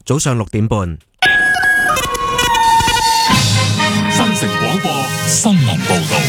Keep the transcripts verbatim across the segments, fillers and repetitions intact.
早上六點半。 新城廣播新聞報道。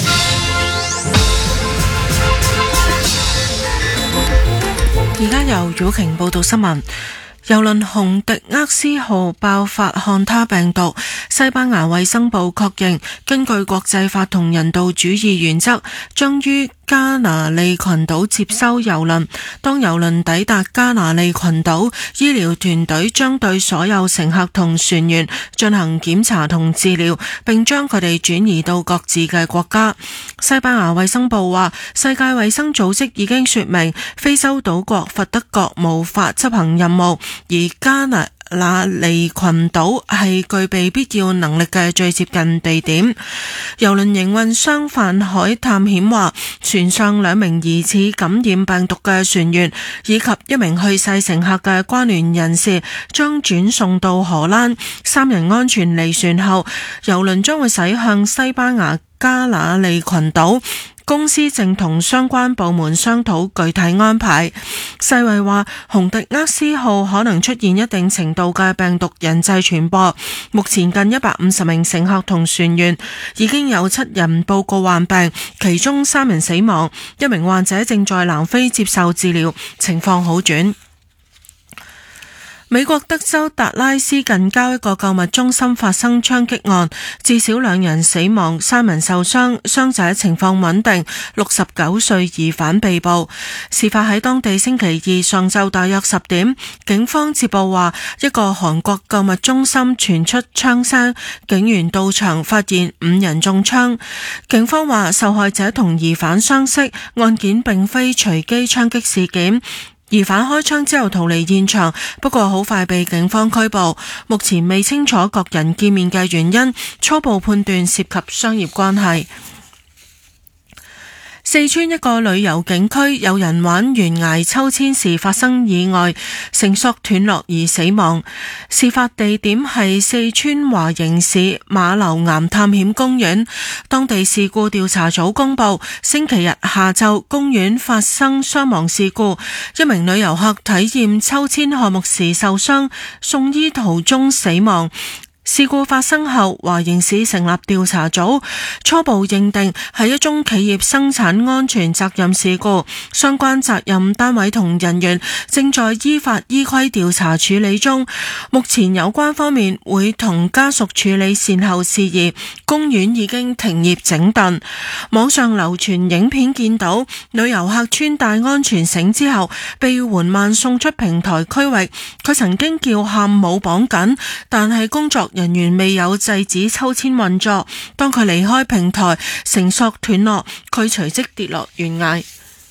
而家由曉瓊報道新聞。郵輪洪迪厄斯號爆發漢他病毒，西班牙衛生部確認，根據國際法同人道主義原則，將於加那利群島接收郵輪。當郵輪抵達加那利群島，醫療團隊將對所有乘客同船員進行檢查同治療，並將佢哋轉移到各自嘅國家。西班牙衛生部話，世界衛生組織已經說明，非洲島國佛得角無法執行任務，而加那利群島係具備必要能力嘅最接近地點。郵輪營運商泛海探險話，船上兩名疑似感染病毒嘅船員以及一名去世乘客嘅關聯人士將轉送到荷蘭，三人安全離船後，郵輪將會駛向西班牙加那利群島。公司正同相關部門商討具體安排。世衛話，洪迪厄斯號可能出現一定程度嘅病毒人際傳播。目前近一百五十名乘客同船員，已經有七人報告患病，其中三人死亡，一名患者正在南非接受治療，情況好轉。美國德州達拉斯近郊一個購物中心發生槍擊案，至少兩人死亡，三人受傷，傷者情況穩定，六十九歲疑犯被捕。事發喺當地星期二上晝大約十點，警方接報話一個韓國購物中心傳出槍聲，警員到場發現五人中槍。警方話受害者同疑犯相識，案件並非隨機槍擊事件。疑犯開槍之後逃離現場，不過好快被警方拘捕。目前未清楚各人見面嘅原因，初步判斷涉及商業關係。四川一個旅遊景區有人玩懸崖秋千時發生意外，繩索斷落而死亡。事發地點係四川華盈市馬流岩探險公園。當地事故調查組公布，星期日下晝公園發生傷亡事故，一名旅遊客體驗秋千項目時受傷，送醫途中死亡。事故發生後，華盈市成立調查組，初步認定係一宗企業生產安全責任事故，相關責任單位同人員正在依法依規調查處理中。目前有關方面會同家屬處理善後事宜，公園已經停業整頓。網上流傳影片見到旅遊客穿戴安全繩之後被緩慢送出平台區域，佢曾經叫喊冇綁緊，但係工作人員未有制止秋千運作，當佢離開平台，繩索斷落，佢隨即跌落懸崖。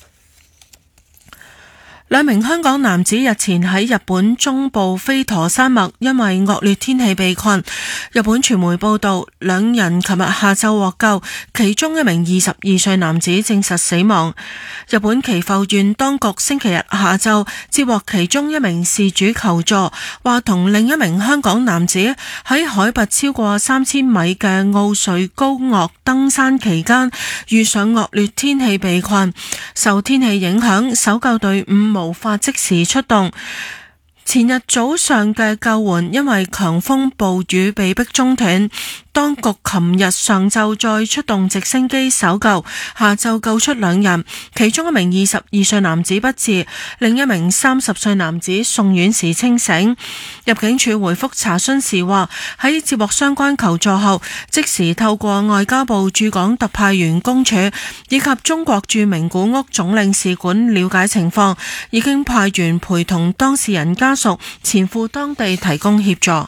兩名香港男子日前喺日本中部飛陀山脈因為惡劣天氣被困。日本傳媒報道，兩人琴日下晝獲救，其中一名二十二歲男子證實死亡。日本岐阜縣當局星期日下晝接獲其中一名事主求助，話同另一名香港男子喺海拔超過三千米嘅奧瑞高岳登山期間遇上惡劣天氣被困，受天氣影響，搜救隊伍無法即時出動。前日早上嘅救援因為強風暴雨被迫中斷，當局琴日上晝再出動直升機搜救，下晝救出兩人，其中一名二十二歲男子不治，另一名三十歲男子送院時清醒。入境處回覆查詢時話，喺接獲相關求助後，即時透過外交部駐港特派員公署以及中國駐名古屋總領事館了解情況，已經派員陪同當事人家屬前赴當地提供協助。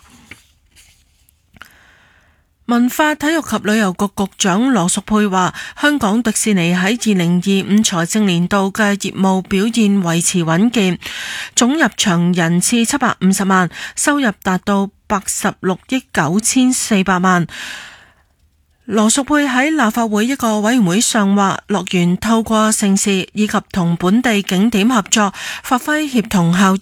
文化體育及旅遊局局長羅淑佩話，香港迪士尼喺二零二五財政年度嘅業務表現維持穩健，總入場人次七百五十萬，收入達到八十六億九千四百萬。羅淑佩喺立法會一個委員會上話，樂園透過盛事以及同本地景點合作，發揮協同效應。